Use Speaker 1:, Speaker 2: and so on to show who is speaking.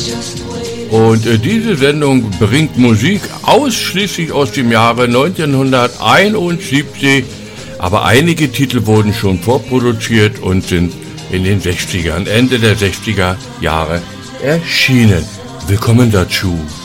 Speaker 1: Und diese Sendung bringt Musik ausschließlich aus dem Jahre 1971, aber einige Titel wurden schon vorproduziert und sind in den 60ern, Ende der 60er Jahre erschienen. Willkommen dazu.